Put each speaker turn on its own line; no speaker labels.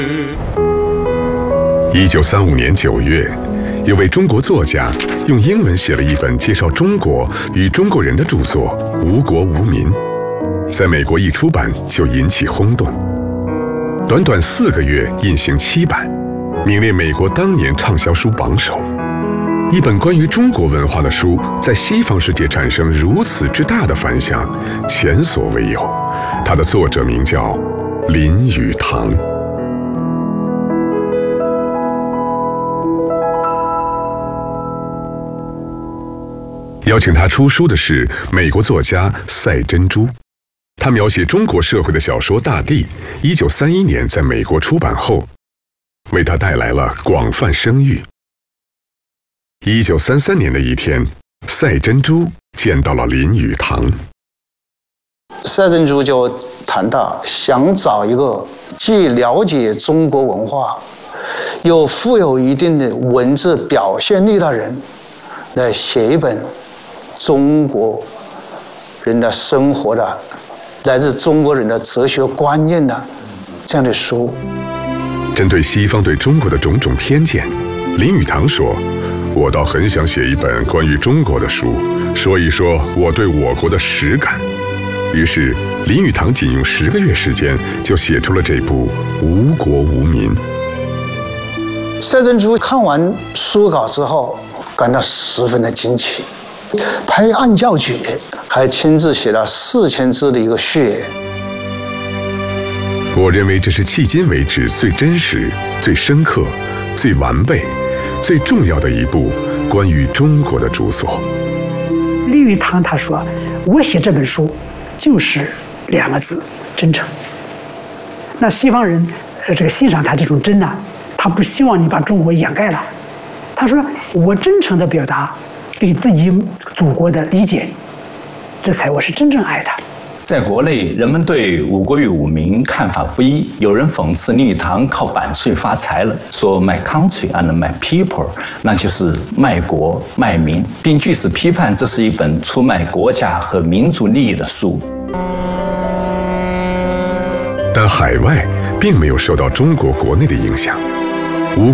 1935年9月，有位中国作家用英文写了一本介绍中国与中国人的著作《无国无民》，在美国一出版就引起轰动，短短4个月印行7版，名列美国当年畅销书榜首。一本关于中国文化的书，在西方世界产生如此之大的反响，前所未有。它的作者名叫林语堂。邀请他出书的是美国作家赛珍珠，他描写中国社会的小说《大地》，1931年在美国出版后，为他带来了广泛声誉。1933年的一天，赛珍珠见到了林语堂。
赛珍珠就谈到想找一个既了解中国文化，又富有一定的文字表现力的人，来写一本中国人的生活的，来自中国人的哲学观念的这样的书。
针对西方对中国的种种偏见，林语堂说：“我倒很想写一本关于中国的书，说一说我对我国的实感。”于是，林语堂仅用10个月时间就写出了这部《无国无民》。
赛珍珠看完书稿之后，感到十分的惊奇，拍案叫绝，还亲自写了4000字的一个序言。
我认为这是迄今为止最真实、最深刻、最完备、最重要的一部关于中国的著作。
林语堂他说：“我写这本书就是2个字，真诚。”那西方人这个欣赏他这种真呢，他不希望你把中国掩盖了。他说：“我真诚地表达对自己祖国的理解，这才我是真正爱他。”
在国内，人们对五国与五民看法不一，有人讽刺林语堂靠版税发财了，说 My country and my people， 那就是卖国卖民，并据此批判这是一本出卖国家和民族利益的书。
但海外并没有受到中国国内的影响。